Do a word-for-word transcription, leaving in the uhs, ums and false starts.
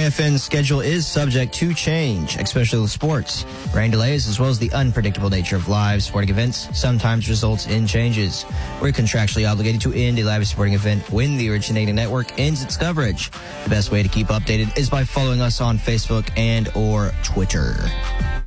A F N's schedule is subject to change, especially with sports. Rain delays, as well as the unpredictable nature of live sporting events, sometimes results in changes. We're contractually obligated to end a live sporting event when the originating network ends its coverage. The best way to keep updated is by following us on Facebook and or Twitter.